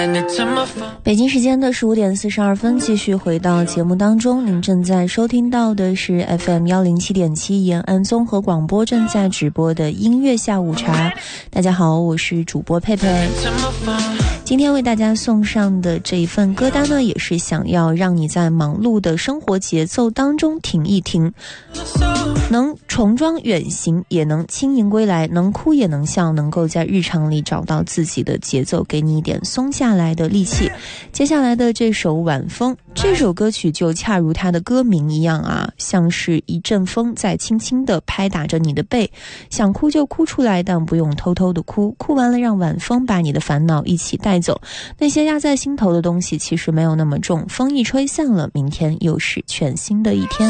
北京时间的15点42分，继续回到节目当中。您正在收听到的是 FM 107.7延安综合广播正在直播的音乐下午茶。大家好，我是主播佩佩。今天为大家送上的这一份歌单呢，也是想要让你在忙碌的生活节奏当中停一停，能重装远行也能轻盈归来，能哭也能笑，能够在日常里找到自己的节奏，给你一点松下来的力气。接下来的这首晚风，这首歌曲就恰如它的歌名一样啊，像是一阵风在轻轻地拍打着你的背，想哭就哭出来，但不用偷偷的哭，哭完了让晚风把你的烦恼一起带走，那些压在心头的东西其实没有那么重，风一吹散了，明天又是全新的一天。